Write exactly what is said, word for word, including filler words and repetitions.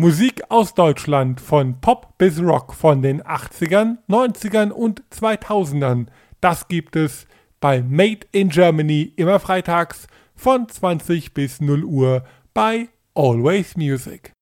Musik aus Deutschland von Pop bis Rock von den achtzigern, neunzigern und zweitausendern. Das gibt es bei Made in Germany immer freitags von zwanzig bis null Uhr bei Always Music.